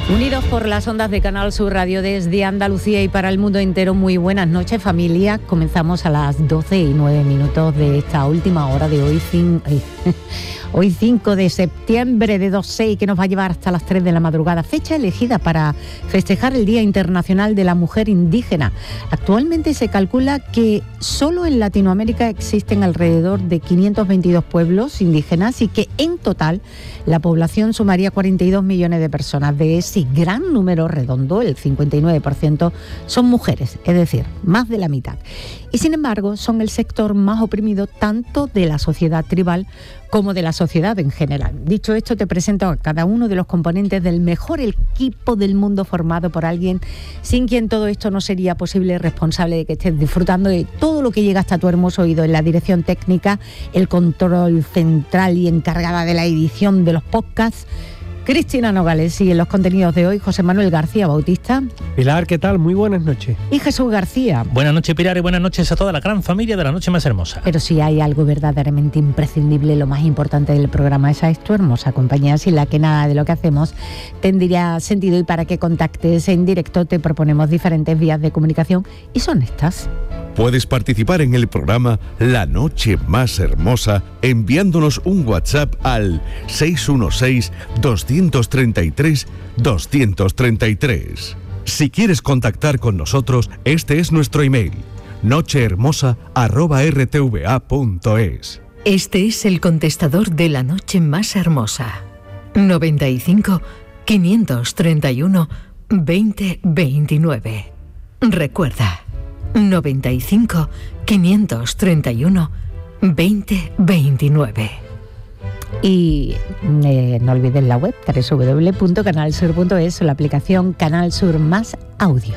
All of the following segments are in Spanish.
Unidos por las ondas de Canal Sur Radio desde Andalucía y para el mundo entero, muy buenas noches, familia. Comenzamos a las 12:09 de esta última hora de hoy, hoy 5 de septiembre de 26, que nos va a llevar hasta las 3 de la madrugada, fecha elegida para festejar el Día Internacional de la Mujer Indígena. Actualmente se calcula que solo en Latinoamérica existen alrededor de 522 pueblos indígenas y que en total la población sumaría 42 millones de personas. De ese gran número redondo, el 59% son mujeres, es decir, más de la mitad. Y sin embargo, son el sector más oprimido tanto de la sociedad tribal como de la sociedad en general. Dicho esto, te presento a cada uno de los componentes del mejor equipo del mundo, formado por alguien sin quien todo esto no sería posible, responsable de que estés disfrutando de todo lo que llega hasta tu hermoso oído. En la dirección técnica, el control central y encargada de la edición de los podcasts, Cristina Nogales, y en los contenidos de hoy, José Manuel García Bautista. Pilar, ¿qué tal? Muy buenas noches. Y Jesús García. Buenas noches, Pilar, y buenas noches a toda la gran familia de La Noche Más Hermosa. Pero si hay algo verdaderamente imprescindible, lo más importante del programa, esa es tu hermosa compañía, sin la que nada de lo que hacemos tendría sentido. Y para que contactes en directo te proponemos diferentes vías de comunicación y son estas. Puedes participar en el programa La Noche Más Hermosa enviándonos un WhatsApp al 616-233-233. Si quieres contactar con nosotros, este es nuestro email: nochehermosa@rtva.es. Este es el contestador de La Noche Más Hermosa. 95 531 2029. Recuerda, 95 531 2029. Y no olvides la web www.canalsur.es o la aplicación Canal Sur Más Audio.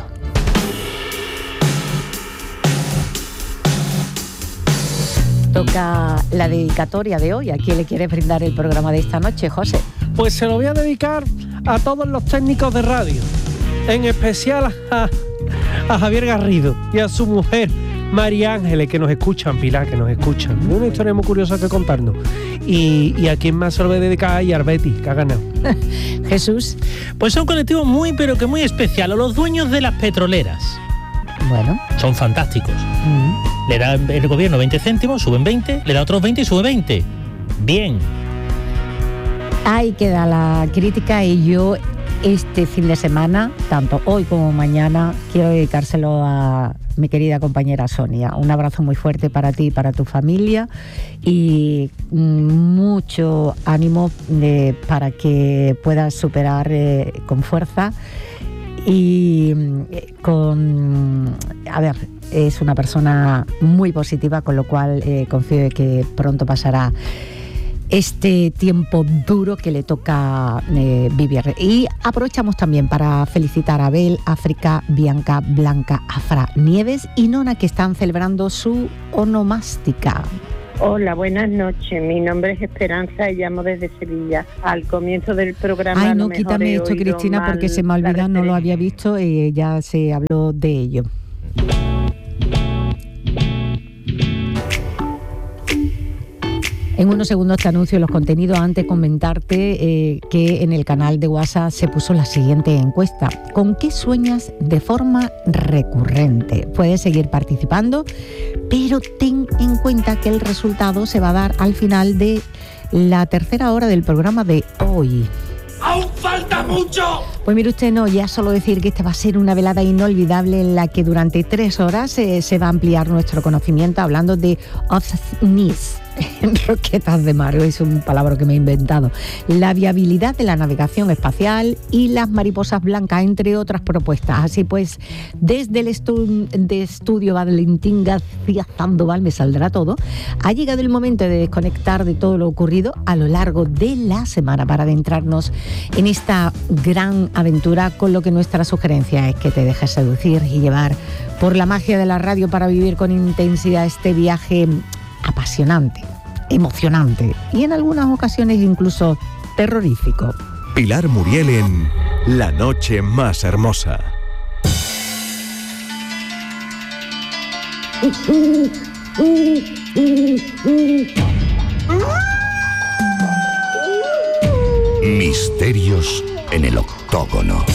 Toca la dedicatoria de hoy. ¿A quién le quieres brindar el programa de esta noche, José? Pues se lo voy a dedicar a todos los técnicos de radio, en especial a Javier Garrido y a su mujer María Ángeles, que nos escuchan, Pilar, que nos escuchan. Hay una historia muy curiosa que contarnos. Y a quien más se lo voy a dedicar, a Arbeti, que ha ganado. Jesús. Pues es un colectivo muy, pero que muy especial, a los dueños de las petroleras. Bueno. Son fantásticos. Le da el gobierno 20 céntimos, suben 20, le da otros 20 y sube 20. Bien. Ahí queda la crítica, y yo este fin de semana, tanto hoy como mañana, quiero dedicárselo a mi querida compañera Sonia. Un abrazo muy fuerte para ti y para tu familia, y mucho ánimo para que puedas superar con fuerza y es una persona muy positiva, con lo cual confío en que pronto pasará este tiempo duro que le toca vivir. Y aprovechamos también para felicitar a Abel, África, Bianca, Blanca, Afra, Nieves y Nona, que están celebrando su onomástica. Hola, buenas noches. Mi nombre es Esperanza y llamo desde Sevilla. Al comienzo del programa... Ay, no, quítame esto, Cristina, porque se me ha olvidado, no lo había visto, ya se habló de ello. En unos segundos te anuncio los contenidos. Antes comentarte que en el canal de WhatsApp se puso la siguiente encuesta: ¿con qué sueñas de forma recurrente? Puedes seguir participando, pero ten en cuenta que el resultado se va a dar al final de la tercera hora del programa de hoy. ¡Aún falta mucho! Pues mire usted, no, ya solo decir que esta va a ser una velada inolvidable en la que durante 3 horas se va a ampliar nuestro conocimiento hablando de ovnis, roquetas de mar, es un palabra que me he inventado, la viabilidad de la navegación espacial y las mariposas blancas, entre otras propuestas. Así pues, desde el estudio Valentín García Sandoval, me saldrá todo, ha llegado el momento de desconectar de todo lo ocurrido a lo largo de la semana para adentrarnos en esta gran aventura, con lo que nuestra sugerencia es que te dejes seducir y llevar por la magia de la radio para vivir con intensidad este viaje apasionante, emocionante y en algunas ocasiones incluso terrorífico. Pilar Muriel en La Noche Más Hermosa. Misterios en el octógono.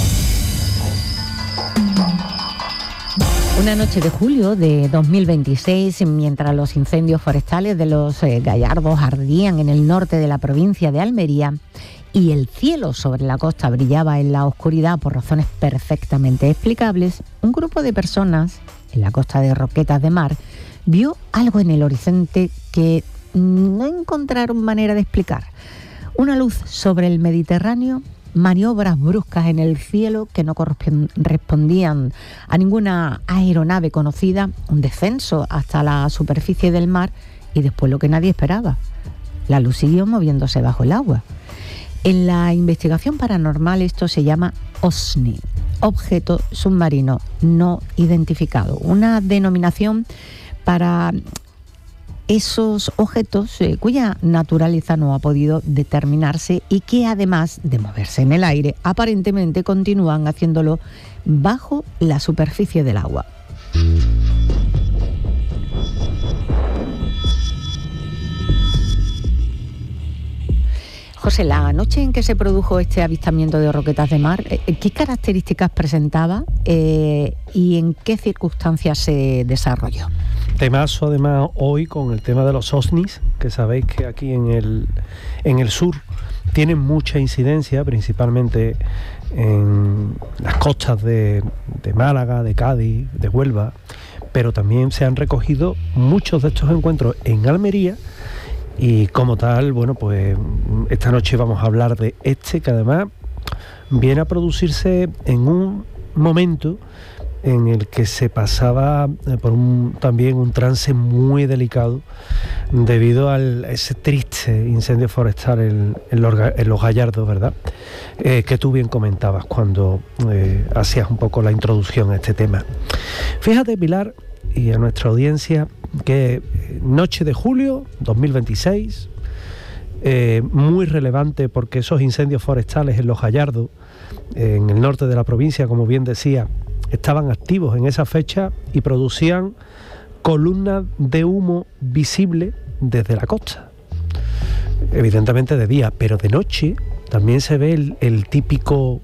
Una noche de julio de 2026, mientras los incendios forestales de los Gallardos ardían en el norte de la provincia de Almería y el cielo sobre la costa brillaba en la oscuridad por razones perfectamente explicables, un grupo de personas en la costa de Roquetas de Mar vio algo en el horizonte que no encontraron manera de explicar. Una luz sobre el Mediterráneo, maniobras bruscas en el cielo que no correspondían a ninguna aeronave conocida, un descenso hasta la superficie del mar y después lo que nadie esperaba. La luz siguió moviéndose bajo el agua. En la investigación paranormal esto se llama OSNI, objeto submarino no identificado, una denominación para esos objetos cuya naturaleza no ha podido determinarse y que además de moverse en el aire, aparentemente continúan haciéndolo bajo la superficie del agua. José, la noche en que se produjo este avistamiento de Roquetas de Mar, ¿qué características presentaba y en qué circunstancias se desarrolló? Temazo además hoy con el tema de los OSNIs, que sabéis que aquí en el sur tienen mucha incidencia, principalmente en las costas de Málaga, de Cádiz, de Huelva, pero también se han recogido muchos de estos encuentros en Almería. Y como tal, bueno, pues esta noche vamos a hablar de este, que además viene a producirse en un momento en el que se pasaba por también un trance muy delicado debido a ese triste incendio forestal en los Gallardos, ¿verdad? Que tú bien comentabas cuando hacías un poco la introducción a este tema. Fíjate, Pilar, y a nuestra audiencia, que noche de julio 2026, muy relevante porque esos incendios forestales en los Gallardos, en el norte de la provincia, como bien decía, estaban activos en esa fecha y producían columnas de humo visible desde la costa. Evidentemente de día, pero de noche también se ve el típico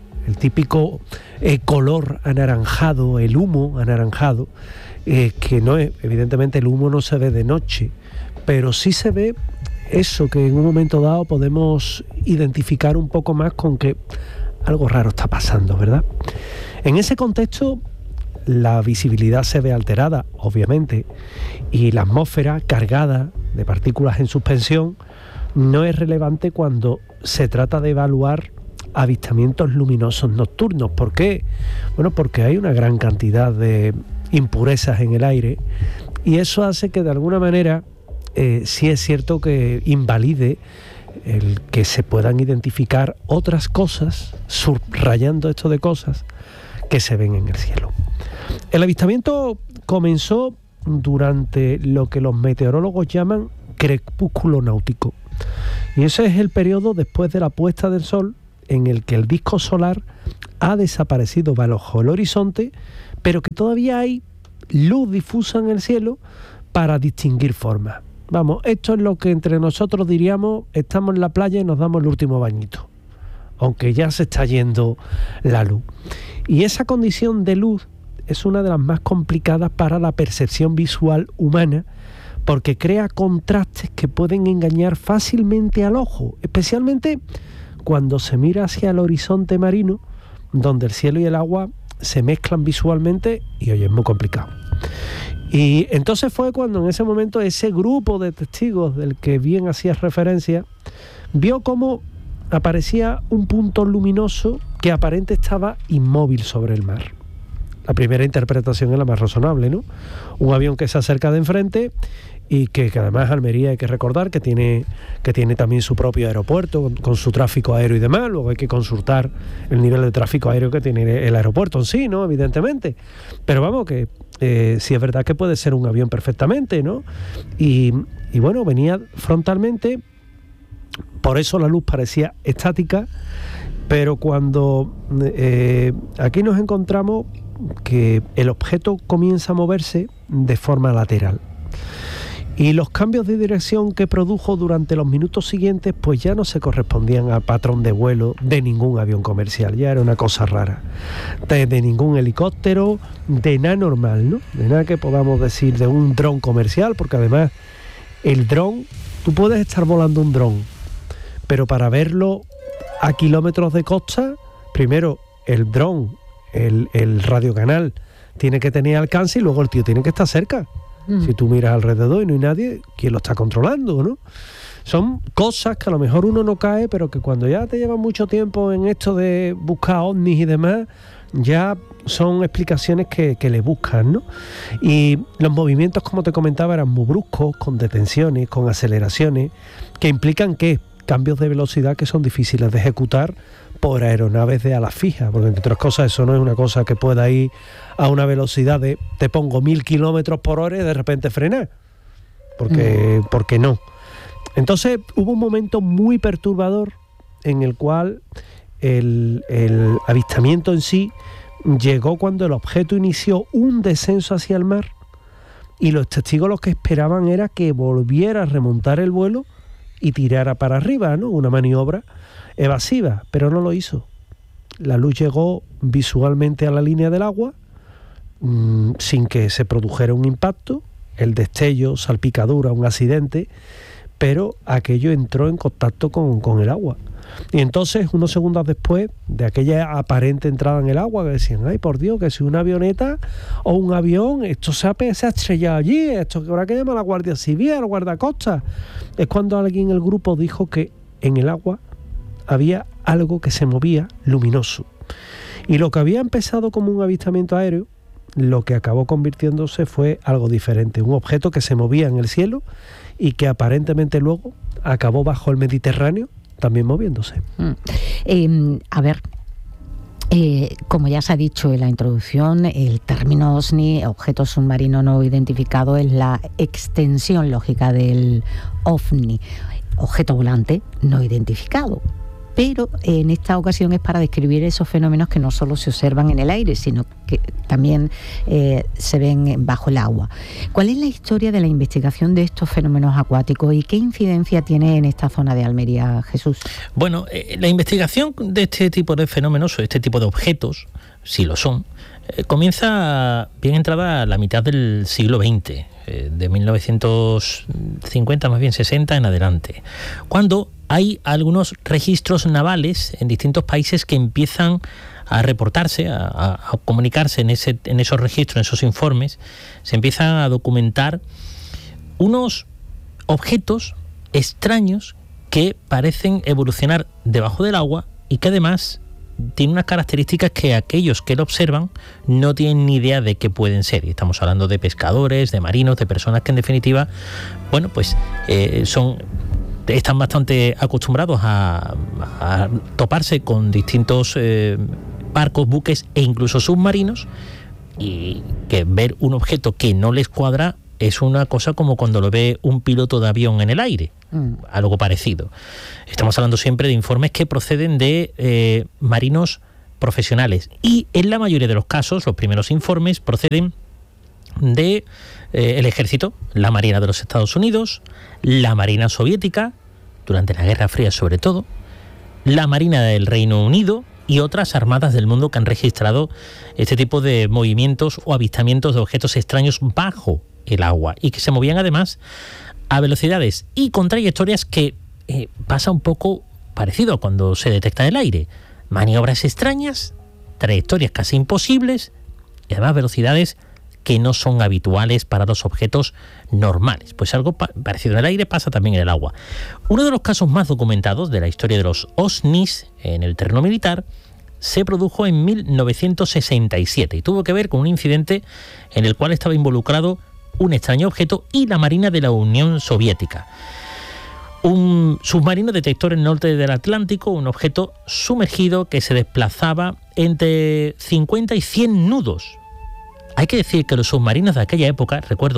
color anaranjado, el humo anaranjado, que no es, evidentemente el humo no se ve de noche, pero sí se ve eso que en un momento dado podemos identificar un poco más con que algo raro está pasando, ¿verdad? En ese contexto la visibilidad se ve alterada, obviamente, y la atmósfera cargada de partículas en suspensión no es relevante cuando se trata de evaluar avistamientos luminosos nocturnos. ¿Por qué? Bueno, porque hay una gran cantidad de impurezas en el aire y eso hace que de alguna manera sí es cierto que invalide el que se puedan identificar otras cosas, subrayando esto de cosas que se ven en el cielo. El avistamiento comenzó durante lo que los meteorólogos llaman crepúsculo náutico, y ese es el periodo después de la puesta del sol en el que el disco solar ha desaparecido bajo el horizonte, pero que todavía hay luz difusa en el cielo para distinguir formas. Vamos, esto es lo que entre nosotros diríamos, estamos en la playa y nos damos el último bañito, aunque ya se está yendo la luz. Y esa condición de luz es una de las más complicadas para la percepción visual humana, porque crea contrastes que pueden engañar fácilmente al ojo, especialmente cuando se mira hacia el horizonte marino, donde el cielo y el agua se mezclan visualmente y oye, es muy complicado. Y entonces fue cuando en ese momento ese grupo de testigos del que bien hacías referencia vio cómo aparecía un punto luminoso que aparente estaba inmóvil sobre el mar. La primera interpretación es la más razonable, ¿no? Un avión que se acerca de enfrente y que además Almería hay que recordar que tiene también su propio aeropuerto con su tráfico aéreo y demás. Luego hay que consultar el nivel de tráfico aéreo que tiene el aeropuerto en sí, ¿no? Evidentemente. Pero vamos, que sí es verdad que puede ser un avión perfectamente, ¿no? Y bueno, venía frontalmente, por eso la luz parecía estática, pero cuando aquí nos encontramos que el objeto comienza a moverse de forma lateral. Y los cambios de dirección que produjo durante los minutos siguientes pues ya no se correspondían al patrón de vuelo de ningún avión comercial, ya era una cosa rara, de ningún helicóptero, de nada normal, ¿no? De nada que podamos decir de un dron comercial, porque además el dron, tú puedes estar volando un dron, pero para verlo a kilómetros de costa, primero el dron, el radiocanal tiene que tener alcance y luego el tío tiene que estar cerca. Si tú miras alrededor y no hay nadie, ¿quién lo está controlando, no? Son cosas que a lo mejor uno no cae, pero que cuando ya te llevan mucho tiempo en esto de buscar ovnis y demás, ya son explicaciones que le buscan, ¿no? Y los movimientos, como te comentaba, eran muy bruscos, con detenciones, con aceleraciones, que implican que cambios de velocidad que son difíciles de ejecutar por aeronaves de alas fijas, porque entre otras cosas eso no es una cosa que pueda ir a una velocidad de te pongo 1000 kilómetros por hora y de repente frenar, porque no. Entonces hubo un momento muy perturbador en el cual el avistamiento en sí llegó cuando el objeto inició un descenso hacia el mar y los testigos lo que esperaban era que volviera a remontar el vuelo y tirara para arriba, ¿no? Una maniobra evasiva, pero no lo hizo. La luz llegó visualmente a la línea del agua sin que se produjera un impacto, el destello, salpicadura, un accidente, pero aquello entró en contacto con el agua. Y entonces, unos segundos después de aquella aparente entrada en el agua, que decían, ay, por Dios, que si una avioneta o un avión, esto se ha estrellado allí, esto que habrá que llamar a la Guardia Civil, a la guardacosta. Es cuando alguien en el grupo dijo que en el agua había algo que se movía luminoso. Y lo que había empezado como un avistamiento aéreo, lo que acabó convirtiéndose fue algo diferente, un objeto que se movía en el cielo y que aparentemente luego acabó bajo el Mediterráneo también moviéndose. A ver, como ya se ha dicho en la introducción, el término OSNI, objeto submarino no identificado, es la extensión lógica del OVNI, objeto volante no identificado. Pero en esta ocasión es para describir esos fenómenos que no solo se observan en el aire, sino que también se ven bajo el agua. ¿Cuál es la historia de la investigación de estos fenómenos acuáticos y qué incidencia tiene en esta zona de Almería, Jesús? Bueno, la investigación de este tipo de fenómenos o este tipo de objetos, si lo son, comienza bien entrada a la mitad del siglo XX, de 1950, más bien 60 en adelante, cuando hay algunos registros navales en distintos países que empiezan a reportarse, a comunicarse en esos registros, en esos informes, se empiezan a documentar unos objetos extraños que parecen evolucionar debajo del agua y que además tienen unas características que aquellos que lo observan no tienen ni idea de qué pueden ser. Y estamos hablando de pescadores, de marinos, de personas que en definitiva, bueno, pues están bastante acostumbrados a toparse con distintos barcos, buques e incluso submarinos, y que ver un objeto que no les cuadra es una cosa como cuando lo ve un piloto de avión en el aire, algo parecido. Estamos hablando siempre de informes que proceden de marinos profesionales y en la mayoría de los casos los primeros informes proceden de el ejército, la Marina de los Estados Unidos, la Marina soviética, durante la Guerra Fría sobre todo, la Marina del Reino Unido y otras armadas del mundo que han registrado este tipo de movimientos o avistamientos de objetos extraños bajo el agua y que se movían además a velocidades y con trayectorias que pasa un poco parecido a cuando se detecta en el aire. Maniobras extrañas, trayectorias casi imposibles y además velocidades que no son habituales para los objetos normales. Pues algo parecido en el aire pasa también en el agua. Uno de los casos más documentados de la historia de los OSNIs en el terreno militar se produjo en 1967 y tuvo que ver con un incidente en el cual estaba involucrado un extraño objeto y la Marina de la Unión Soviética. Un submarino detectó en el norte del Atlántico un objeto sumergido que se desplazaba entre 50 y 100 nudos. Hay que decir que los submarinos de aquella época, recuerdo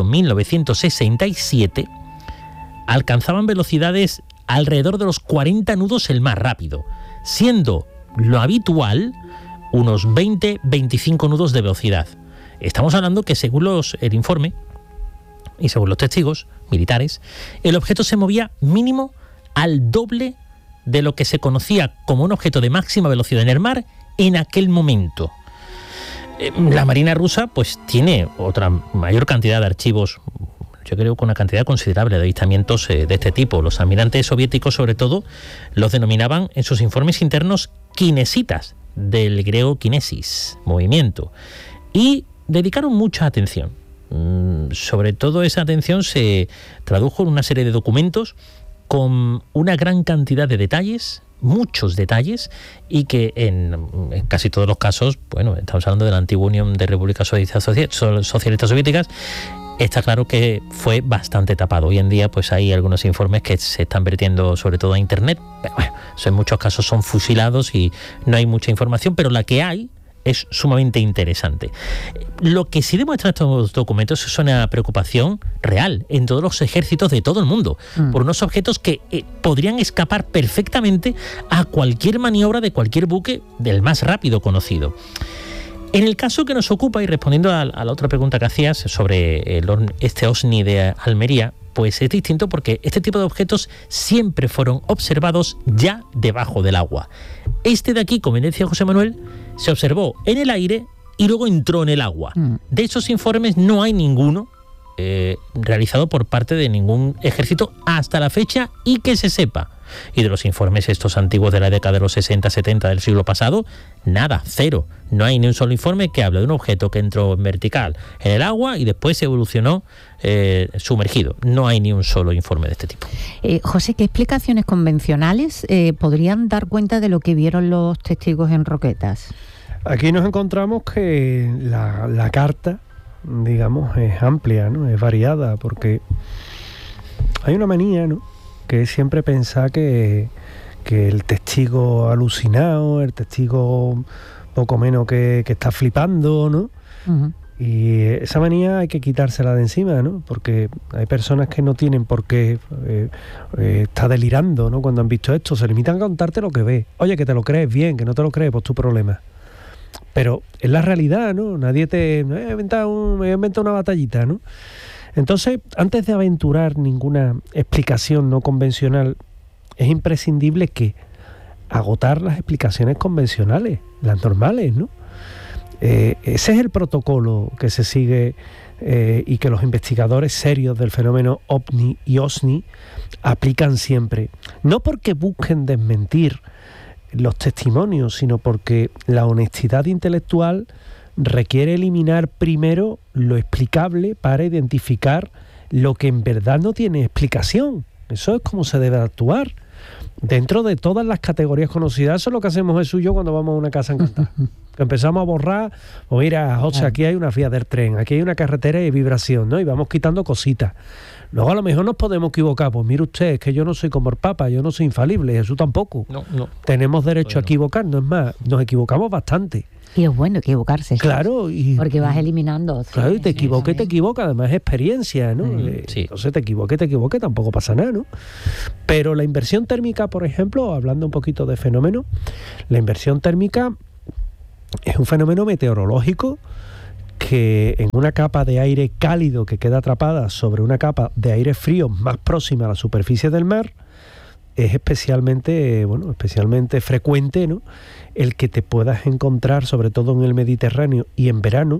1967, alcanzaban velocidades alrededor de los 40 nudos el más rápido, siendo lo habitual unos 20-25 nudos de velocidad. Estamos hablando que según el informe, y según los testigos militares, el objeto se movía mínimo al doble de lo que se conocía como un objeto de máxima velocidad en el mar en aquel momento. La Marina rusa pues tiene otra mayor cantidad de archivos, yo creo con una cantidad considerable de avistamientos de este tipo. Los almirantes soviéticos sobre todo los denominaban en sus informes internos kinesitas, del griego kinesis, movimiento, y dedicaron mucha atención. Sobre todo esa atención se tradujo en una serie de documentos con una gran cantidad de detalles, muchos detalles, y que en casi todos los casos, bueno, estamos hablando de la antigua Unión de Repúblicas Socialistas Soviéticas, está claro que fue bastante tapado. Hoy en día pues hay algunos informes que se están vertiendo sobre todo a internet, pero bueno, en muchos casos son fusilados y no hay mucha información, pero la que hay es sumamente interesante. Lo que sí demuestran estos documentos es una preocupación real en todos los ejércitos de todo el mundo por unos objetos que podrían escapar perfectamente a cualquier maniobra de cualquier buque del más rápido conocido. En el caso que nos ocupa, y respondiendo a la otra pregunta que hacías sobre este OVNI de Almería, pues es distinto porque este tipo de objetos siempre fueron observados ya debajo del agua. Este de aquí, como decía José Manuel, se observó en el aire y luego entró en el agua. De esos informes no hay ninguno realizado por parte de ningún ejército hasta la fecha y que se sepa. Y de los informes estos antiguos de la década de los 60-70 del siglo pasado, nada, cero. No hay ni un solo informe que hable de un objeto que entró en vertical en el agua y después evolucionó sumergido. No hay ni un solo informe de este tipo. José, ¿qué explicaciones convencionales podrían dar cuenta de lo que vieron los testigos en Roquetas? Aquí nos encontramos que la carta, digamos, es amplia, ¿no? Es variada, porque hay una manía, ¿no?, que es siempre pensar que el testigo alucinado, el testigo poco menos que está flipando, ¿no? Uh-huh. Y esa manía hay que quitársela de encima, ¿no? Porque hay personas que no tienen por qué estar delirando, ¿no? Cuando han visto esto, se limitan a contarte lo que ve. Oye, que te lo crees bien, que no te lo crees, pues tu problema. Pero es la realidad, ¿no? Nadie me ha inventado una batallita, ¿no? Entonces, antes de aventurar ninguna explicación no convencional, es imprescindible que agotar las explicaciones convencionales, las normales, ¿no? Ese es el protocolo que se sigue y que los investigadores serios del fenómeno OVNI y OSNI aplican siempre. No porque busquen desmentir los testimonios, sino porque la honestidad intelectual requiere eliminar primero lo explicable para identificar lo que en verdad no tiene explicación. Eso es como se debe actuar. Dentro de todas las categorías conocidas, eso es lo que hacemos Jesús y yo cuando vamos a una casa encantada. Que empezamos a borrar, o mira, José, aquí hay una vía del tren, aquí hay una carretera de vibración, ¿no? Y vamos quitando cositas. Luego a lo mejor nos podemos equivocar. Pues mire usted, es que yo no soy como el Papa, yo no soy infalible, Jesús tampoco. No. Tenemos derecho a equivocarnos, es más, nos equivocamos bastante. Y es bueno equivocarse. Claro. Porque vas eliminando. Claro, y te equivoca, además es experiencia, ¿no? Sí. Entonces te equivoque, tampoco pasa nada, ¿no? Pero la inversión térmica, por ejemplo, hablando un poquito de fenómeno, la inversión térmica es un fenómeno meteorológico que en una capa de aire cálido que queda atrapada sobre una capa de aire frío más próxima a la superficie del mar, es especialmente frecuente, ¿no?, el que te puedas encontrar, sobre todo en el Mediterráneo y en verano,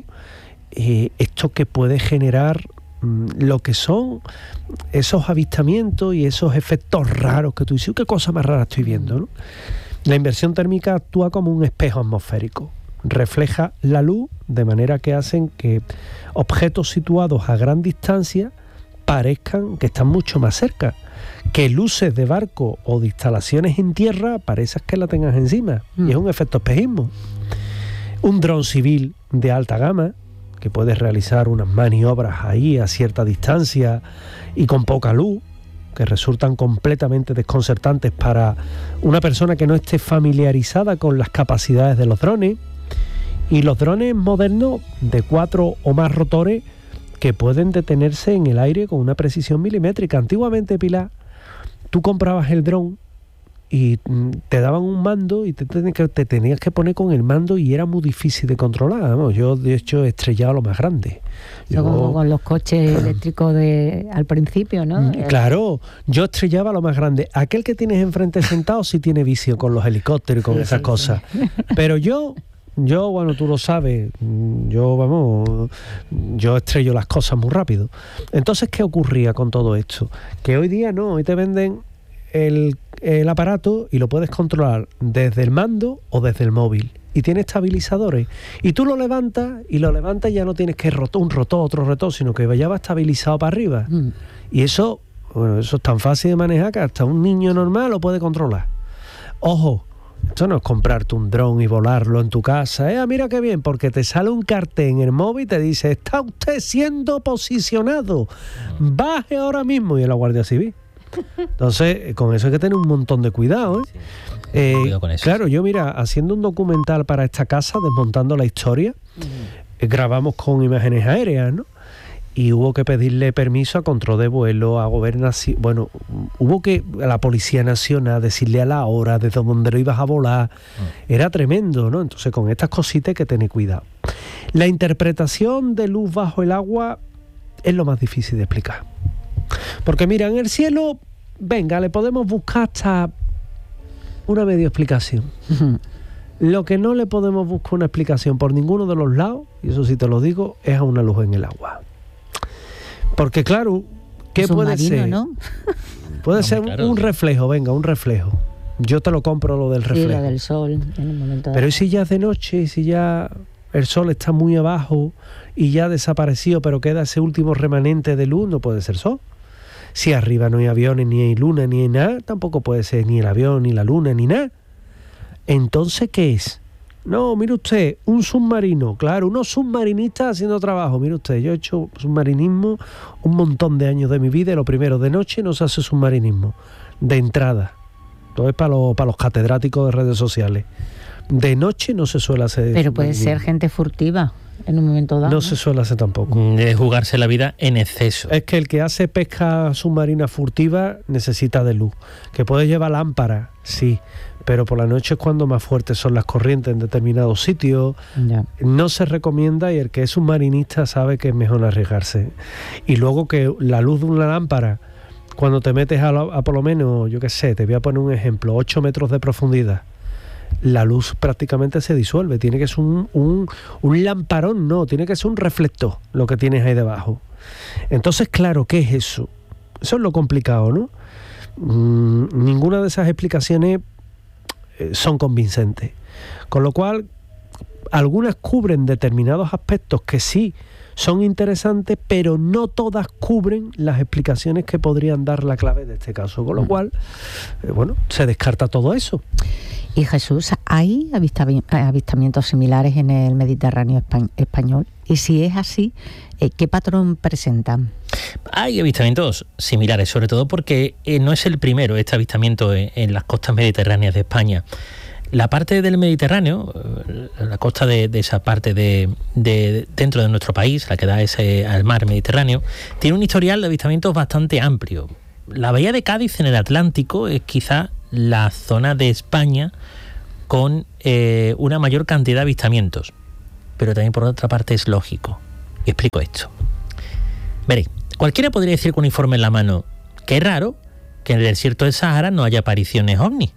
esto que puede generar lo que son esos avistamientos y esos efectos raros que tú dices, qué cosa más rara estoy viendo, ¿no? La inversión térmica actúa como un espejo atmosférico, refleja la luz de manera que hacen que objetos situados a gran distancia parezcan que están mucho más cerca, que luces de barco o de instalaciones en tierra parezcan que la tengas encima, y es un efecto espejismo. Un dron civil de alta gama que puede realizar unas maniobras ahí a cierta distancia y con poca luz, que resultan completamente desconcertantes para una persona que no esté familiarizada con las capacidades de los drones, y los drones modernos de 4 o más rotores que pueden detenerse en el aire con una precisión milimétrica. Antiguamente, Pilar, tú comprabas el dron y te daban un mando y te tenías que poner con el mando y era muy difícil de controlar. Vamos, yo de hecho he estrellado lo más grande. Como con los coches eléctricos al principio, ¿no? Claro, yo estrellaba lo más grande. Aquel que tienes enfrente sentado sí tiene vicio con los helicópteros y con esas cosas. Pero yo, bueno, tú lo sabes, yo estrello las cosas muy rápido. Entonces, ¿qué ocurría con todo esto? Que hoy día no, hoy te venden el aparato y lo puedes controlar desde el mando o desde el móvil. Y tiene estabilizadores. Y tú lo levantas y ya no tienes que otro rotor, sino que ya va estabilizado para arriba. Y eso es tan fácil de manejar que hasta un niño normal lo puede controlar. Ojo, esto no es comprarte un dron y volarlo en tu casa. Mira qué bien, porque te sale un cartel en el móvil y te dice: está usted siendo posicionado. Baje ahora mismo. Y es la Guardia Civil. Entonces, con eso hay que tener un montón de cuidado, cuidado con eso. Claro, yo haciendo un documental para esta casa, desmontando la historia, grabamos con imágenes aéreas, ¿no? Y hubo que pedirle permiso a control de vuelo, a gobernación. Bueno, hubo que a la Policía Nacional decirle a la hora desde donde lo ibas a volar. Era tremendo, ¿no? Entonces, con estas cositas hay que tener cuidado. La interpretación de luz bajo el agua es lo más difícil de explicar. Porque mira, en el cielo, venga, le podemos buscar hasta una medio explicación. Lo que no le podemos buscar una explicación por ninguno de los lados, y eso sí te lo digo, es a una luz en el agua. Porque claro, ¿qué puede ser? ¿No? Puede ser un reflejo, venga, un reflejo. Yo te lo compro lo del reflejo. Sí, lo del sol en un momento. Pero ¿y si ya es de noche? ¿Y si ya el sol está muy abajo y ya ha desaparecido, pero queda ese último remanente de luz? No puede ser sol. Si arriba no hay aviones, ni hay luna, ni hay nada, tampoco puede ser ni el avión, ni la luna, ni nada. Entonces, ¿qué es? No, mire usted, un submarino. Claro, unos submarinistas haciendo trabajo. Mire usted, yo he hecho submarinismo un montón de años de mi vida y lo primero, de noche no se hace submarinismo. De entrada. Todo es para los catedráticos de redes sociales. De noche no se suele hacer. Pero puede ser gente furtiva en un momento dado. No se suele hacer tampoco. De jugarse la vida en exceso. Es que el que hace pesca submarina furtiva necesita de luz. Que puede llevar lámpara, sí, pero por la noche es cuando más fuertes son las corrientes en determinados sitios. Ya. No se recomienda, y el que es submarinista sabe que es mejor no arriesgarse. Y luego que la luz de una lámpara, cuando te metes a por lo menos, yo qué sé, te voy a poner un ejemplo, 8 metros de profundidad, la luz prácticamente se disuelve. Tiene que ser un lamparón, no, tiene que ser un reflector lo que tienes ahí debajo. Entonces, claro, ¿qué es eso? Eso es lo complicado, ¿no? Ninguna de esas explicaciones son convincentes. Con lo cual, algunas cubren determinados aspectos que sí son interesantes, pero no todas cubren las explicaciones que podrían dar la clave de este caso. Con lo cual, se descarta todo eso. Y Jesús, ¿hay avistamientos similares en el Mediterráneo español? Y si es así, ¿qué patrón presentan? Hay avistamientos similares, sobre todo porque no es el primero este avistamiento en las costas mediterráneas de España. La parte del Mediterráneo, la costa de esa parte de dentro de nuestro país, la que da al mar Mediterráneo, tiene un historial de avistamientos bastante amplio. La bahía de Cádiz en el Atlántico es quizá la zona de España con una mayor cantidad de avistamientos, pero también por otra parte es lógico. Y explico esto. Veréis, cualquiera podría decir con un informe en la mano que es raro que en el desierto del Sahara no haya apariciones ovni.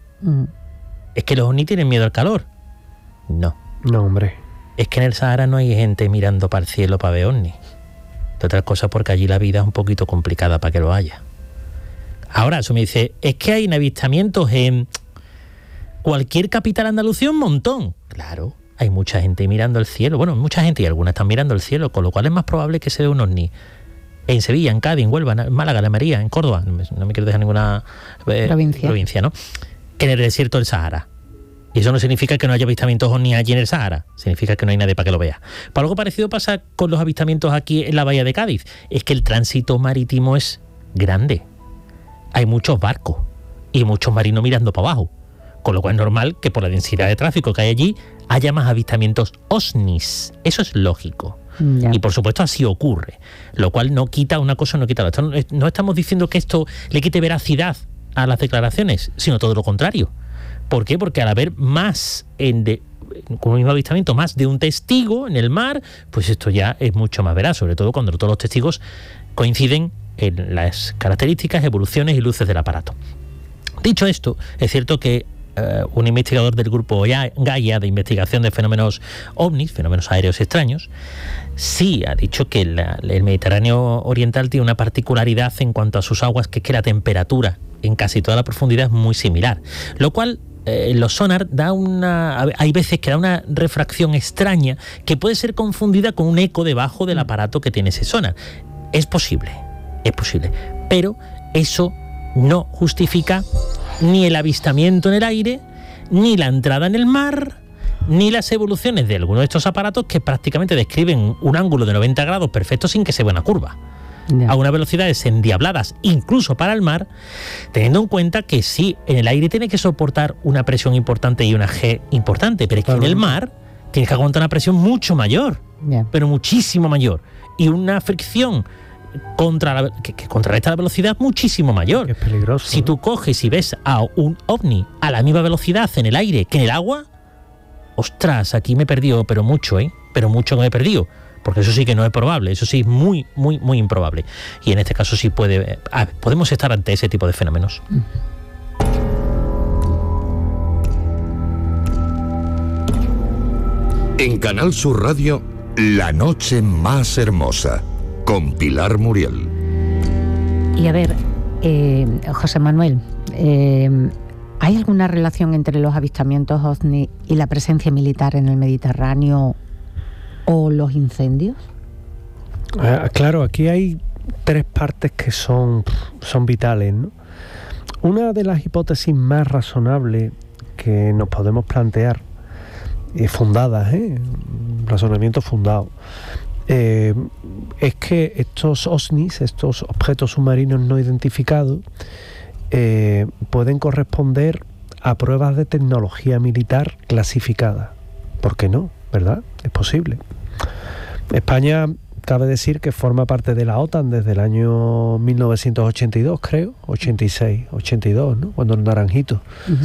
¿Es que los ovnis tienen miedo al calor? No. No, hombre. Es que en el Sahara no hay gente mirando para el cielo para ver ovnis. De otras cosas porque allí la vida es un poquito complicada para que lo haya. Ahora, eso me dice, es que hay avistamientos en cualquier capital andalucía un montón. Claro, hay mucha gente mirando el cielo. Bueno, mucha gente y algunas están mirando el cielo, con lo cual es más probable que se vea un ovni en Sevilla, en Cádiz, en Huelva, en Málaga, en Almería, en Córdoba, no me quiero dejar ninguna provincia, ¿no?, que en el desierto del Sahara. Y eso no significa que no haya avistamientos ovni allí en el Sahara, significa que no hay nadie para que lo vea. Pero algo parecido pasa con los avistamientos aquí en la bahía de Cádiz, es que el tránsito marítimo es grande. Hay muchos barcos y muchos marinos mirando para abajo, con lo cual es normal que por la densidad de tráfico que hay allí haya más avistamientos OSNIs. Eso es lógico. Ya. Y por supuesto así ocurre, lo cual no quita una cosa, no quita la otra. No estamos diciendo que esto le quite veracidad a las declaraciones, sino todo lo contrario. ¿Por qué? Porque al haber más con un mismo avistamiento, más de un testigo en el mar, pues esto ya es mucho más veraz, sobre todo cuando todos los testigos coinciden en las características, evoluciones y luces del aparato. Dicho esto, es cierto que un investigador del grupo Gaia de investigación de fenómenos ovnis, fenómenos aéreos extraños, sí ha dicho que el Mediterráneo oriental tiene una particularidad en cuanto a sus aguas, que es que la temperatura en casi toda la profundidad es muy similar, lo cual los sonar hay veces que da una refracción extraña que puede ser confundida con un eco debajo del aparato que tiene ese sonar. Es posible, pero eso no justifica ni el avistamiento en el aire, ni la entrada en el mar, ni las evoluciones de algunos de estos aparatos que prácticamente describen un ángulo de 90 grados perfecto sin que se vea una curva. A unas velocidades endiabladas, incluso para el mar, teniendo en cuenta que sí, en el aire tiene que soportar una presión importante y una G importante, pero es que en el mar tienes que aguantar una presión mucho mayor, pero muchísimo mayor, y una fricción que contrarresta la velocidad muchísimo mayor. Es peligroso. Si tú coges y ves a un ovni a la misma velocidad en el aire que en el agua, ostras, aquí me he perdido, pero mucho, pero mucho que me he perdido. Porque eso sí que no es probable, eso sí es muy, muy, muy improbable. Y en este caso sí podemos estar ante ese tipo de fenómenos. En Canal Sur Radio, La Noche Más Hermosa, con Pilar Muriel. Y a ver, José Manuel, ¿hay alguna relación entre los avistamientos OVNI y la presencia militar en el Mediterráneo o los incendios? Claro, aquí hay tres partes que son vitales, ¿no? Una de las hipótesis más razonables que nos podemos plantear, fundadas, razonamiento fundado, es que estos OVNIs, estos objetos submarinos no identificados, pueden corresponder a pruebas de tecnología militar clasificada. ¿Por qué no? ¿Verdad? Es posible. España, cabe decir que forma parte de la OTAN desde el año 1982, creo, 86, 82, ¿no? Cuando el Naranjito,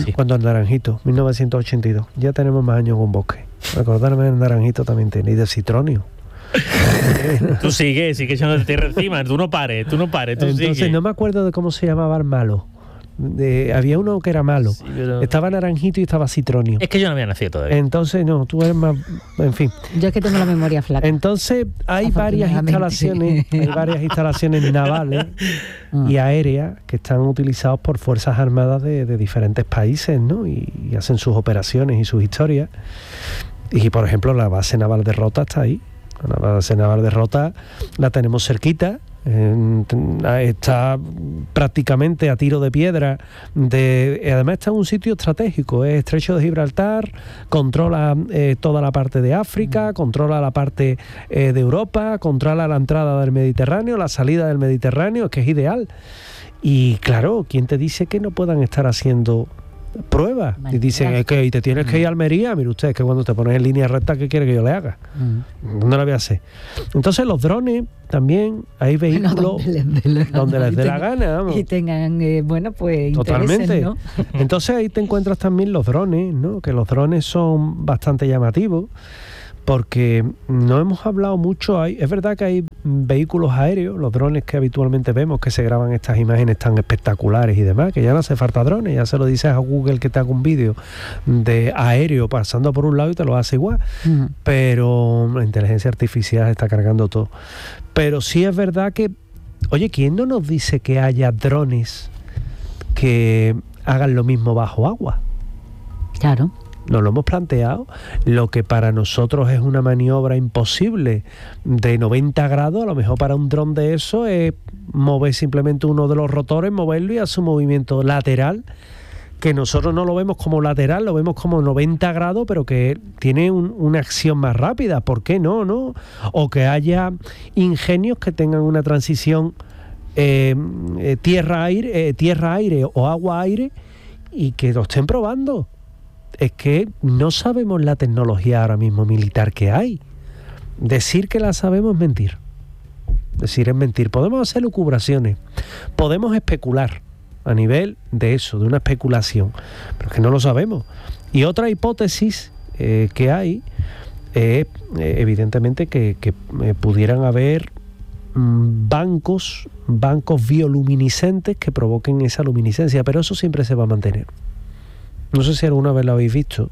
1982. Ya tenemos más años con Bosque. Recordarme el Naranjito también tiene, y de Citronio. Tú sigue echándote tierra encima, tú no pares, Entonces, sigue. No me acuerdo de cómo se llamaba el malo. Había uno que era malo, sí, pero... estaba Naranjito y estaba Citronio. Es que yo no había nacido todavía. Entonces, no, tú eres más... En fin. Yo es que tengo la memoria flaca. Entonces, hay varias instalaciones navales y aéreas que están utilizadas por fuerzas armadas de diferentes países, ¿no? Y hacen sus operaciones y sus historias. Y, por ejemplo, la base naval de Rota está ahí. La base naval de Rota la tenemos cerquita. Está prácticamente a tiro de piedra además está en un sitio estratégico, es Estrecho de Gibraltar, controla toda la parte de África, controla la parte de Europa, controla la entrada del Mediterráneo, la salida del Mediterráneo, que es ideal. Y claro, ¿quién te dice que no puedan estar haciendo pruebas? Y dicen, es que te tienes que ir a Almería. Mire usted, es que cuando te pones en línea recta, ¿qué quiere que yo le haga? No la voy a hacer. Entonces los drones también, hay vehículos donde les dé la gana, vamos. Y tengan, pues totalmente, ¿no? Entonces ahí te encuentras también los drones, ¿no? Que los drones son bastante llamativos, porque no hemos hablado mucho. Es verdad que hay vehículos aéreos, los drones que habitualmente vemos, que se graban estas imágenes tan espectaculares y demás, que ya no hace falta drones, ya se lo dices a Google que te haga un vídeo de aéreo pasando por un lado y te lo hace igual. Pero la inteligencia artificial está cargando todo. Pero sí es verdad que, oye, ¿quién no nos dice que haya drones que hagan lo mismo bajo agua? Claro. Nos lo hemos planteado. Lo que para nosotros es una maniobra imposible de 90 grados, a lo mejor para un dron de eso es mover simplemente uno de los rotores, moverlo y hacer un movimiento lateral, que nosotros no lo vemos como lateral, lo vemos como 90 grados, pero que tiene una acción más rápida. ¿Por qué no? O que haya ingenios que tengan una transición tierra-aire o agua-aire y que lo estén probando. Es que no sabemos la tecnología ahora mismo militar que hay. Decir que la sabemos es mentir. Podemos hacer lucubraciones, podemos especular, a nivel de eso, de una especulación, pero es que no lo sabemos. Y otra hipótesis que hay es evidentemente que pudieran haber bancos bioluminiscentes que provoquen esa luminiscencia, pero eso siempre se va a mantener. No sé si alguna vez lo habéis visto.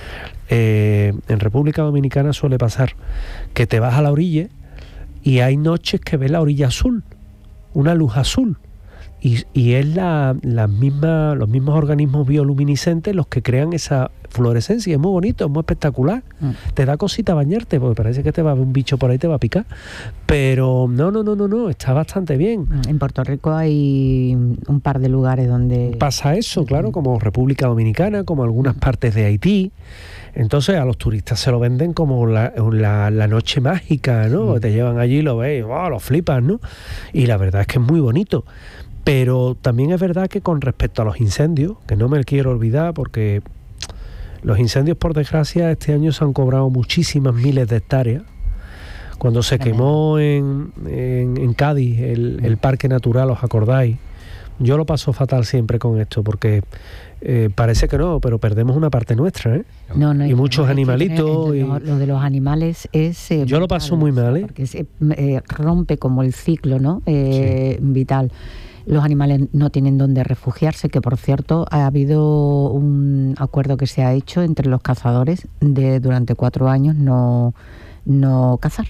En República Dominicana suele pasar que te vas a la orilla y hay noches que ves la orilla azul, una luz azul, y es los mismos organismos bioluminiscentes los que crean esa fluorescencia. Es muy bonito, es muy espectacular. Te da cosita bañarte porque parece que te va un bicho por ahí, te va a picar, pero no, está bastante bien. En Puerto Rico hay un par de lugares donde pasa eso, claro, como República Dominicana, como algunas partes de Haití. Entonces a los turistas se lo venden como la noche mágica, ¿no? Te llevan allí, lo ves, ¡oh!, lo flipas, ¿no? Y la verdad es que es muy bonito. Pero también es verdad que con respecto a los incendios, que no me quiero olvidar, porque los incendios, por desgracia, este año se han cobrado muchísimas miles de hectáreas. Cuando se quemó en Cádiz el Parque Natural, ¿os acordáis? Yo lo paso fatal siempre con esto, porque parece que no, pero perdemos una parte nuestra, ¿eh? No, y muchos animalitos. Lo de los animales es... yo lo paso muy mal, ¿eh? Porque se rompe como el ciclo, ¿no? Sí. Vital. Los animales no tienen dónde refugiarse, que por cierto ha habido un acuerdo que se ha hecho entre los cazadores de durante 4 años no cazar.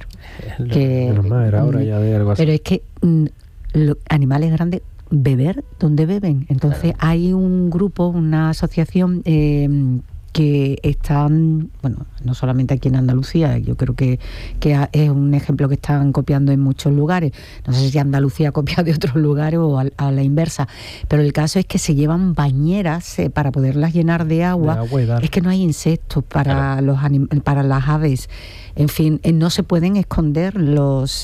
Era hora ya de algo así. Pero es que los animales grandes, beber, ¿dónde beben? Entonces hay un grupo, una asociación que están, bueno, no solamente aquí en Andalucía, yo creo que es un ejemplo que están copiando en muchos lugares. No sé si Andalucía copia de otros lugares o a la inversa, pero el caso es que se llevan bañeras para poderlas llenar de agua. Es que no hay insectos para para las aves. En fin, no se pueden esconder de los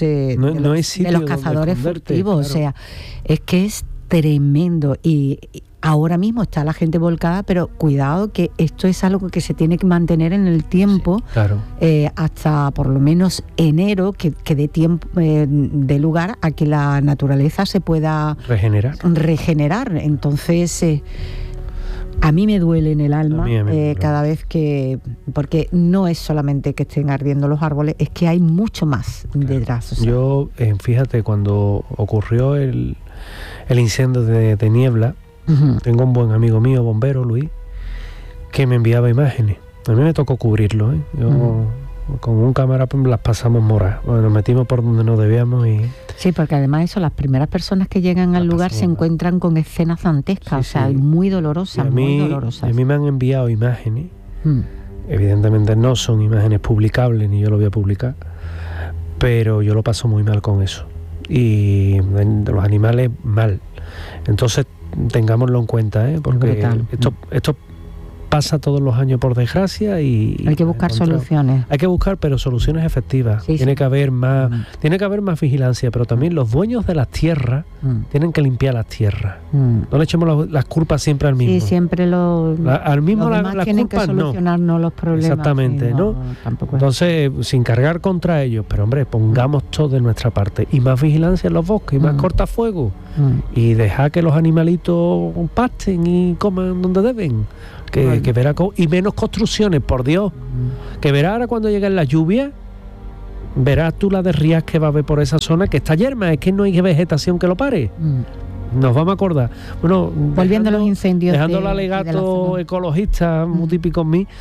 cazadores furtivos. Claro. O sea, es que es tremendo y ahora mismo está la gente volcada, pero cuidado que esto es algo que se tiene que mantener en el tiempo, sí, claro. Hasta por lo menos enero, que dé tiempo, dé lugar a que la naturaleza se pueda regenerar. Entonces, a mí me duele en el alma cada vez que... Porque no es solamente que estén ardiendo los árboles, es que hay mucho más detrás. O sea. Yo, fíjate, cuando ocurrió el incendio de Niebla, tengo un buen amigo mío, bombero, Luis, que me enviaba imágenes. A mí me tocó cubrirlo, ¿eh? Yo con un cámara las pasamos moradas. Bueno, nos metimos por donde no debíamos y... Sí, porque además eso, las primeras personas que llegan al lugar se encuentran con escenas dantescas, sí, o sea, muy dolorosas, muy dolorosas. A mí me han enviado imágenes, evidentemente no son imágenes publicables, ni yo lo voy a publicar, pero yo lo paso muy mal con eso. Y de los animales, mal. Entonces, tengámoslo en cuenta, porque esto pasa todos los años, por desgracia, y hay que buscar soluciones. Hay que buscar, pero soluciones efectivas. Tiene que haber más vigilancia, pero también los dueños de las tierras tienen que limpiar las tierras. No le echemos las culpas siempre al mismo. Sí, siempre al mismo las tienen culpas que solucionarnos los problemas. Exactamente, ¿no? Entonces, sin cargar contra ellos, pero hombre, pongamos todo de nuestra parte y más vigilancia en los bosques y más cortafuegos y dejar que los animalitos pasten y coman donde deben. Que verá, y menos construcciones, por Dios. Que verá ahora cuando lleguen las lluvias, verás tú la de rías que va a haber por esa zona, que está yerma, es que no hay vegetación que lo pare. Nos vamos a acordar. Bueno, volviendo a los incendios. Dejando el alegato ecologista, muy típico en mí.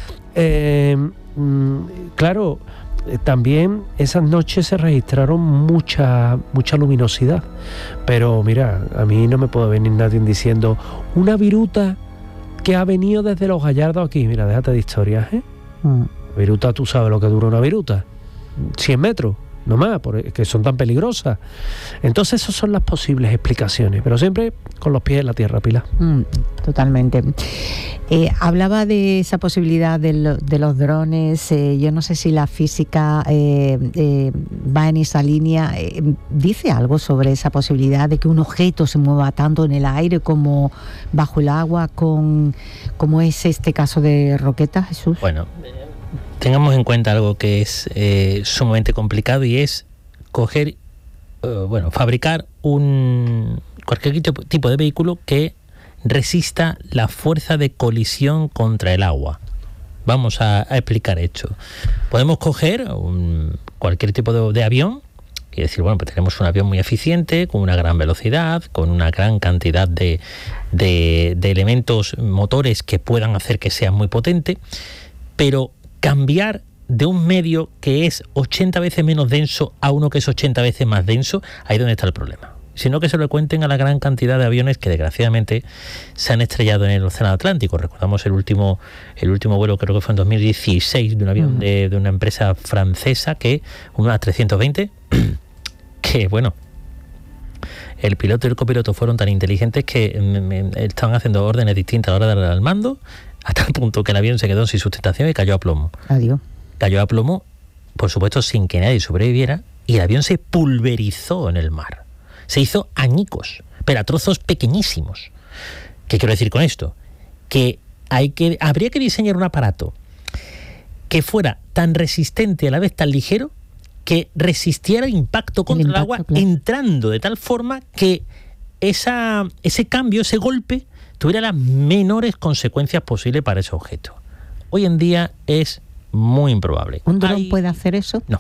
Claro, también esas noches se registraron mucha viruta, pero mira, a mí no me puede venir nadie diciendo una viruta que ha venido desde Los Gallardos aquí. Mira, déjate de historias, Viruta, tú sabes lo que dura una viruta, 100 metros, no más, que son tan peligrosas. Entonces esas son las posibles explicaciones, pero siempre con los pies en la tierra, Pilar. Totalmente. Hablaba de esa posibilidad de los drones. Yo no sé si la física va en esa línea. ¿Dice algo sobre esa posibilidad de que un objeto se mueva tanto en el aire como bajo el agua, como es este caso de Roqueta, Jesús? Bueno, tengamos en cuenta algo que es sumamente complicado, y es fabricar cualquier tipo de vehículo que resista la fuerza de colisión contra el agua. Vamos a explicar esto. Podemos coger cualquier tipo de avión y decir, bueno, pues tenemos un avión muy eficiente, con una gran velocidad, con una gran cantidad de elementos motores que puedan hacer que sea muy potente, pero cambiar de un medio que es 80 veces menos denso a uno que es 80 veces más denso, ahí es donde está el problema. Sino que se lo cuenten a la gran cantidad de aviones que desgraciadamente se han estrellado en el Océano Atlántico. Recordamos el último vuelo, creo que fue en 2016, de un avión de una empresa francesa, una A320, que bueno, el piloto y el copiloto fueron tan inteligentes que estaban haciendo órdenes distintas a la hora de darle al mando, hasta el punto que el avión se quedó sin sustentación y cayó a plomo. Adiós. Cayó a plomo, por supuesto, sin que nadie sobreviviera, y el avión se pulverizó en el mar. Se hizo añicos, pero a trozos pequeñísimos. ¿Qué quiero decir con esto? Que habría que diseñar un aparato que fuera tan resistente, a la vez tan ligero, que resistiera el impacto contra el agua, claro, entrando de tal forma que ese cambio, ese golpe, tuviera las menores consecuencias posibles para ese objeto. Hoy en día es muy improbable. ¿Un dron puede hacer eso? No.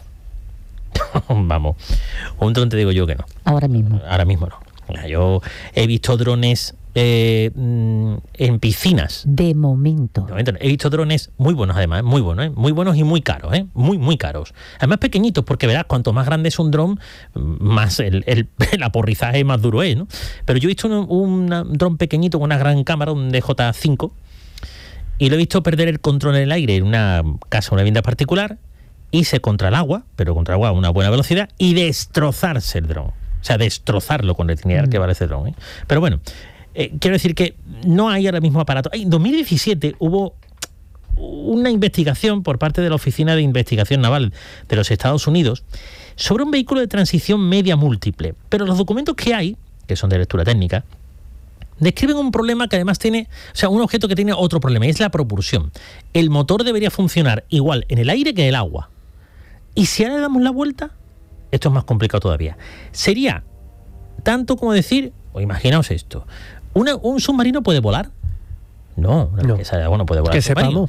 Vamos, un dron te digo yo que no. Ahora mismo no. Yo he visto drones en piscinas. De momento. He visto drones muy buenos, además, muy buenos y muy caros, muy caros. Además pequeñitos, porque verás, cuanto más grande es un dron, más el aporrizaje más duro es, ¿no? Pero yo he visto un dron pequeñito con una gran cámara, un DJ5, y lo he visto perder el control en el aire en una casa, una vivienda particular, irse contra el agua, pero contra el agua a una buena velocidad, y destrozarse el dron. O sea, destrozarlo con la dignidad que vale ese dron. Pero bueno, quiero decir que no hay ahora mismo aparato. En 2017 hubo una investigación por parte de la Oficina de Investigación Naval de los Estados Unidos sobre un vehículo de transición media múltiple. Pero los documentos que hay, que son de lectura técnica, describen un problema que además tiene, o sea, un objeto que tiene otro problema, y es la propulsión. El motor debería funcionar igual en el aire que en el agua. Y si ahora le damos la vuelta, esto es más complicado todavía. Sería tanto como decir, o imaginaos esto, ¿un submarino puede volar? No. Bueno, puede volar. Que sepamos.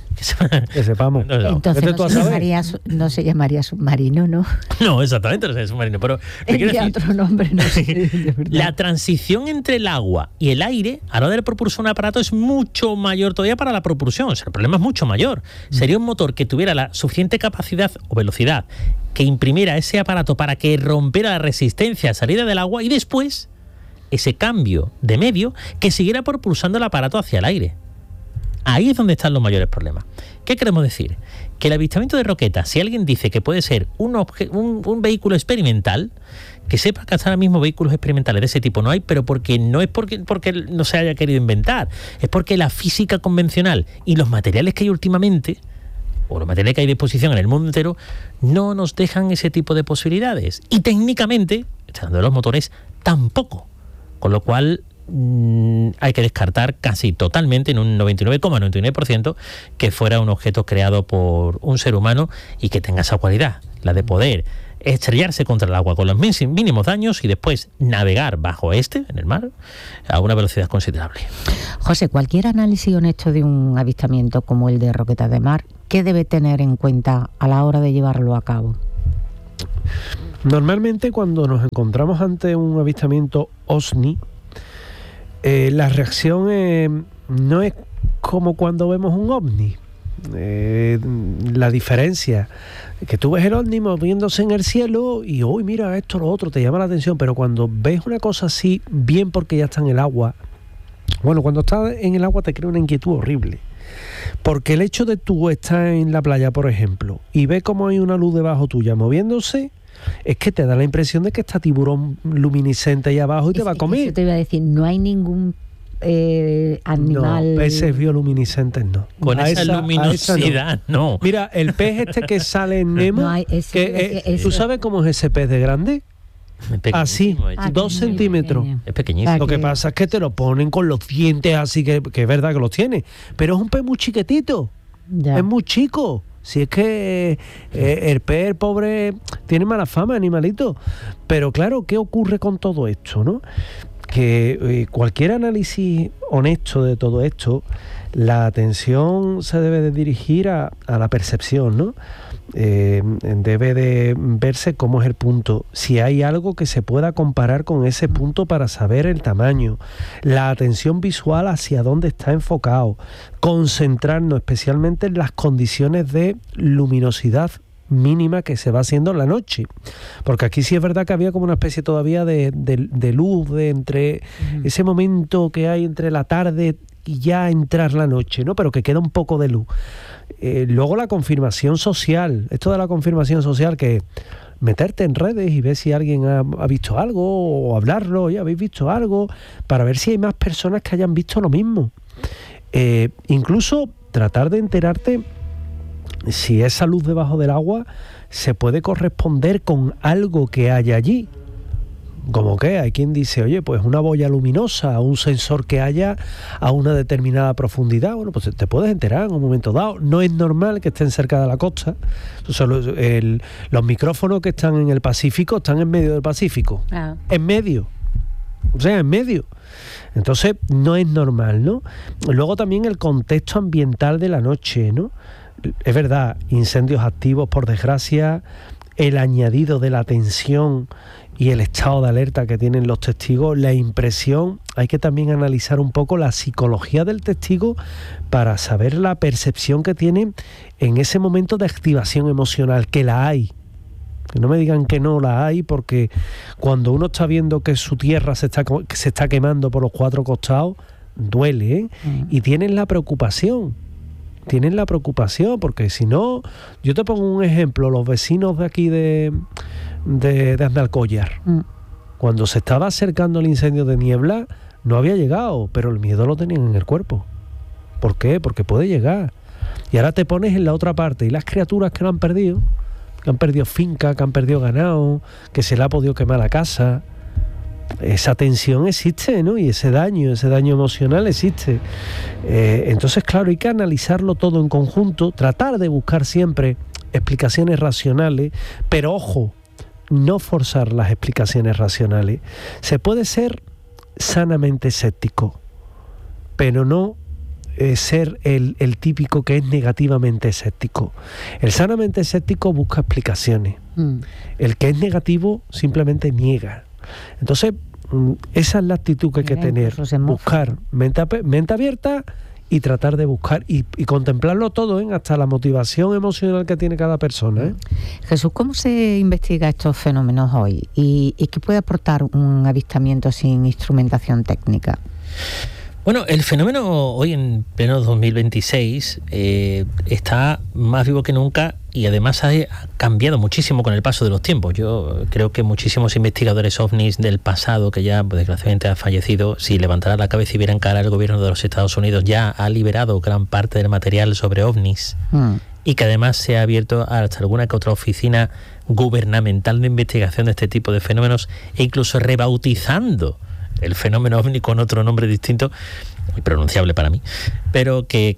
Entonces no se llamaría submarino, ¿no? No, exactamente, no sería submarino. Pero tendría otro nombre, no sé. De verdad. La transición entre el agua y el aire, a la hora de propulsar un aparato, es mucho mayor todavía para la propulsión. O sea, el problema es mucho mayor. Sería un motor que tuviera la suficiente capacidad o velocidad que imprimiera ese aparato para que rompiera la resistencia a salida del agua, y después ese cambio de medio que siguiera propulsando el aparato hacia el aire. Ahí es donde están los mayores problemas. ¿Qué queremos decir? Que el avistamiento de roquetas, si alguien dice que puede ser un vehículo experimental, que sepa que hasta ahora mismo vehículos experimentales de ese tipo no hay, pero no es porque no se haya querido inventar, es porque la física convencional y los materiales que hay últimamente, o los materiales que hay a disposición en el mundo entero, no nos dejan ese tipo de posibilidades. Y técnicamente, hablando de los motores, tampoco. Con lo cual hay que descartar casi totalmente, en un 99,99%, que fuera un objeto creado por un ser humano y que tenga esa cualidad, la de poder estrellarse contra el agua con los mínimos daños y después navegar bajo en el mar, a una velocidad considerable. José, cualquier análisis honesto de un avistamiento como el de roquetas de mar, ¿qué debe tener en cuenta a la hora de llevarlo a cabo? Normalmente, cuando nos encontramos ante un avistamiento OVNI, la reacción no es como cuando vemos un ovni. La diferencia que tú ves el ovni moviéndose en el cielo y uy, mira esto, lo otro, te llama la atención, pero cuando ves una cosa así, bien porque ya está en el agua, bueno, cuando está en el agua te crea una inquietud horrible, porque el hecho de tú estar en la playa, por ejemplo, y ves cómo hay una luz debajo tuya moviéndose, es que te da la impresión de que está tiburón luminiscente ahí abajo y te va a comer. Eso te iba a decir, no hay ningún animal... No, peces bioluminiscentes no. Con esa luminosidad, no. Mira, el pez este que sale en Nemo, ¿tú sabes cómo es ese pez de grande? Así, 2 centímetros. Es pequeñísimo. Lo que pasa es que te lo ponen con los dientes así, que es verdad que los tiene, pero es un pez muy chiquitito, es muy chico. Si es que el pez, el pobre, tiene mala fama, animalito. Pero claro, ¿qué ocurre con todo esto, no? que cualquier análisis honesto de todo esto, la atención se debe de dirigir a la percepción, ¿no? Debe de verse cómo es el punto, si hay algo que se pueda comparar con ese punto para saber el tamaño, la atención visual hacia dónde está enfocado, concentrarnos especialmente en las condiciones de luminosidad mínima que se va haciendo en la noche, porque aquí sí es verdad que había como una especie todavía de luz de entre ese momento que hay entre la tarde y ya entrar la noche, ¿no? Pero que queda un poco de luz. Luego la confirmación social, esto de la confirmación social, que meterte en redes y ver si alguien ha visto algo, o hablarlo, oye, habéis visto algo, para ver si hay más personas que hayan visto lo mismo. Incluso tratar de enterarte si esa luz debajo del agua se puede corresponder con algo que hay allí. Como que hay quien dice, oye, pues una boya luminosa, un sensor que haya a una determinada profundidad. Bueno, pues te puedes enterar en un momento dado. No es normal que estén cerca de la costa. Los micrófonos que están en el Pacífico están en medio del Pacífico. En medio. O sea, en medio. Entonces, no es normal, ¿no? Luego también el contexto ambiental de la noche, ¿no? Es verdad, incendios activos, por desgracia, el añadido de la tensión y el estado de alerta que tienen los testigos, la impresión, hay que también analizar un poco la psicología del testigo para saber la percepción que tiene en ese momento de activación emocional, que la hay. Que no me digan que no la hay, porque cuando uno está viendo que su tierra se está quemando por los cuatro costados, duele, ¿eh? Y tienen la preocupación. Porque si no, yo te pongo un ejemplo, los vecinos de aquí de Aznalcóllar, cuando se estaba acercando el incendio de Niebla, no había llegado, pero el miedo lo tenían en el cuerpo. ¿Por qué? Porque puede llegar. Y ahora te pones en la otra parte, y las criaturas que lo han perdido, finca, que han perdido ganado, que se le ha podido quemar la casa, esa tensión existe, ¿no? Y ese daño emocional existe. Entonces, claro, hay que analizarlo todo en conjunto, tratar de buscar siempre explicaciones racionales, pero ojo, no forzar las explicaciones racionales. Se puede ser sanamente escéptico, pero no ser el típico que es negativamente escéptico. El sanamente escéptico busca explicaciones. El que es negativo simplemente niega. Entonces, esa es la actitud que hay que tener, buscar mente abierta y tratar de buscar y contemplarlo todo, hasta la motivación emocional que tiene cada persona. Jesús, ¿cómo se investiga estos fenómenos hoy? ¿Y qué puede aportar un avistamiento sin instrumentación técnica? Bueno, el fenómeno hoy en pleno 2026 está más vivo que nunca y además ha cambiado muchísimo con el paso de los tiempos. Yo creo que muchísimos investigadores ovnis del pasado, que ya desgraciadamente han fallecido, si levantaran la cabeza y vieran cara al gobierno de los Estados Unidos, ya ha liberado gran parte del material sobre ovnis y que además se ha abierto hasta alguna que otra oficina gubernamental de investigación de este tipo de fenómenos e incluso rebautizando el fenómeno ovni con otro nombre distinto, impronunciable para mí, pero que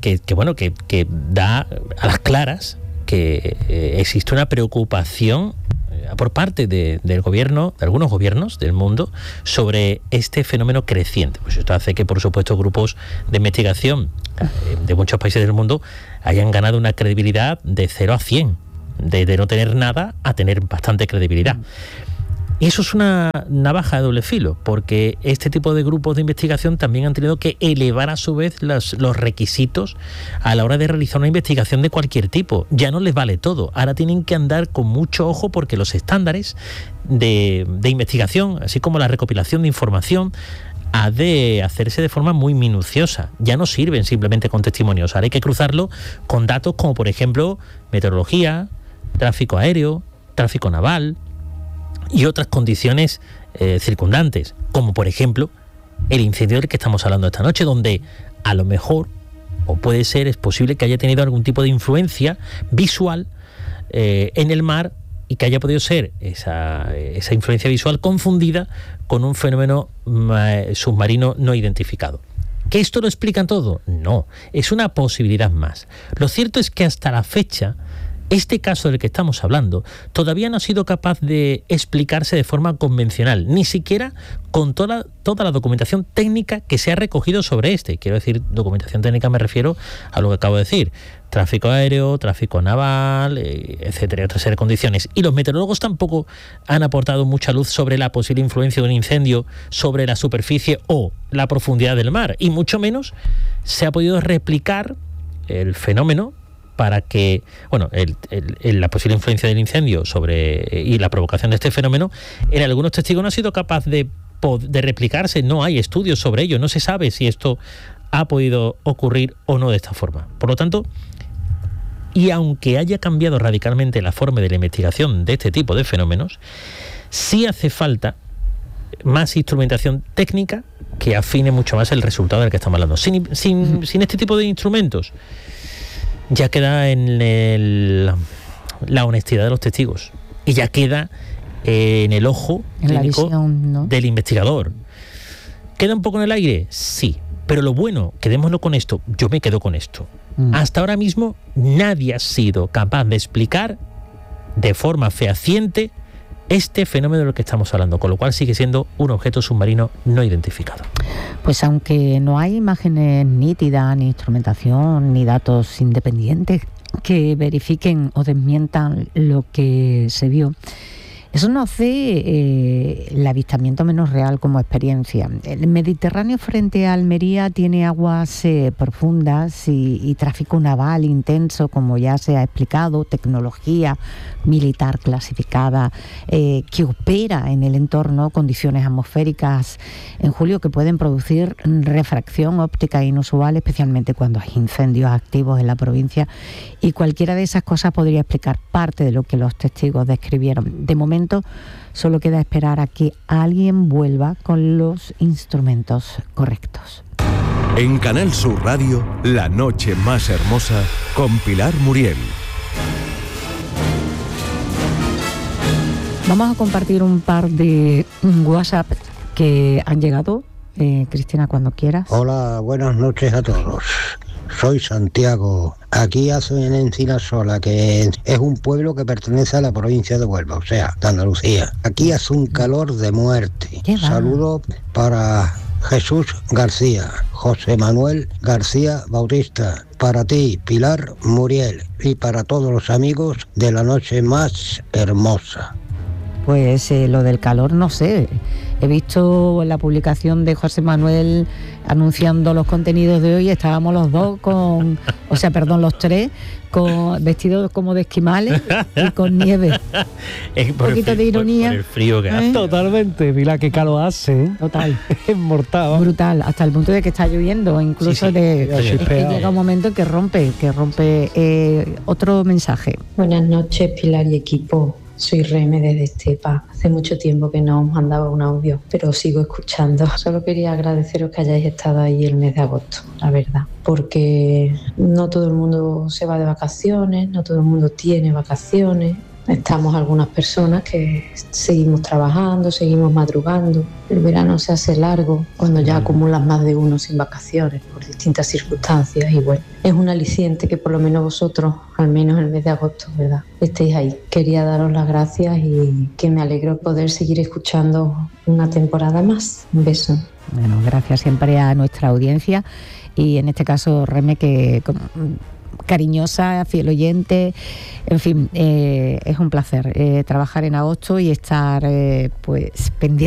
da a las claras que existe una preocupación por parte del gobierno, de algunos gobiernos del mundo, sobre este fenómeno creciente. Pues esto hace que, por supuesto, grupos de investigación de muchos países del mundo hayan ganado una credibilidad de 0 a 100, de no tener nada a tener bastante credibilidad. Y eso es una navaja de doble filo, porque este tipo de grupos de investigación también han tenido que elevar a su vez los requisitos a la hora de realizar una investigación de cualquier tipo. Ya no les vale todo, ahora tienen que andar con mucho ojo porque los estándares de investigación, así como la recopilación de información, ha de hacerse de forma muy minuciosa. Ya no sirven simplemente con testimonios, ahora hay que cruzarlo con datos como, por ejemplo, meteorología, tráfico aéreo, tráfico naval y otras condiciones circundantes, como por ejemplo el incendio del que estamos hablando esta noche, donde a lo mejor, o puede ser, es posible que haya tenido algún tipo de influencia visual en el mar y que haya podido ser esa influencia visual confundida con un fenómeno submarino no identificado. ¿Que esto lo explican todo? No, es una posibilidad más. Lo cierto es que hasta la fecha Este caso del que estamos hablando todavía no ha sido capaz de explicarse de forma convencional, ni siquiera con toda la documentación técnica que se ha recogido sobre este. Quiero decir, documentación técnica me refiero a lo que acabo de decir: tráfico aéreo, tráfico naval, etcétera, otra serie de condiciones. Y los meteorólogos tampoco han aportado mucha luz sobre la posible influencia de un incendio sobre la superficie o la profundidad del mar, y mucho menos se ha podido replicar el fenómeno para que, la posible influencia del incendio y la provocación de este fenómeno, en algunos testigos no ha sido capaz de replicarse. No hay estudios sobre ello, no se sabe si esto ha podido ocurrir o no de esta forma. Por lo tanto, y aunque haya cambiado radicalmente la forma de la investigación de este tipo de fenómenos, sí hace falta más instrumentación técnica que afine mucho más el resultado del que estamos hablando. Sin este tipo de instrumentos, ya queda en la honestidad de los testigos y ya queda en el ojo clínico, visión, ¿no?, del investigador. ¿Queda un poco en el aire? Sí, pero lo bueno, quedémonos con esto, yo me quedo con esto. Hasta ahora mismo nadie ha sido capaz de explicar de forma fehaciente este fenómeno del que estamos hablando, con lo cual sigue siendo un objeto submarino no identificado. Pues aunque no hay imágenes nítidas, ni instrumentación, ni datos independientes que verifiquen o desmientan lo que se vio, eso no hace el avistamiento menos real como experiencia. El Mediterráneo frente a Almería tiene aguas profundas y tráfico naval intenso, como ya se ha explicado, tecnología militar clasificada que opera en el entorno, condiciones atmosféricas en julio que pueden producir refracción óptica inusual, especialmente cuando hay incendios activos en la provincia, y cualquiera de esas cosas podría explicar parte de lo que los testigos describieron. De momento solo queda esperar a que alguien vuelva con los instrumentos correctos. En Canal Sur Radio, La Noche Más Hermosa, con Pilar Muriel. Vamos a compartir un par de WhatsApp que han llegado. Cristina, cuando quieras. Hola, buenas noches a todos. Soy Santiago. Aquí en Encinasola, que es un pueblo que pertenece a la provincia de Huelva, o sea, de Andalucía. Aquí hace un calor de muerte. Saludos para Jesús García, José Manuel García Bautista, para ti, Pilar Muriel, y para todos los amigos de La Noche Más Hermosa. Pues lo del calor no sé. He visto la publicación de José Manuel anunciando los contenidos de hoy. Estábamos los dos los tres, vestidos como de esquimales y con nieve. Un poquito de ironía. Por el frío que hace. Totalmente, mira qué calor hace. Total. Es mortal. Brutal, hasta el punto de que está lloviendo, incluso que llega un momento que rompe. Otro mensaje. Buenas noches, Pilar y equipo. Soy Reme desde Estepa. Hace mucho tiempo que no os mandaba un audio, pero os sigo escuchando. Solo quería agradeceros que hayáis estado ahí el mes de agosto, la verdad. Porque no todo el mundo se va de vacaciones, no todo el mundo tiene vacaciones. Estamos algunas personas que seguimos trabajando, seguimos madrugando. El verano se hace largo cuando ya acumulas más de uno sin vacaciones por distintas circunstancias, y bueno, es un aliciente que por lo menos vosotros, al menos el mes de agosto, ¿verdad?, estéis ahí. Quería daros las gracias y que me alegro poder seguir escuchando una temporada más. Un beso. Bueno, gracias siempre a nuestra audiencia y en este caso Reme, que cariñosa, fiel oyente, en fin, es un placer trabajar en agosto y estar pendiente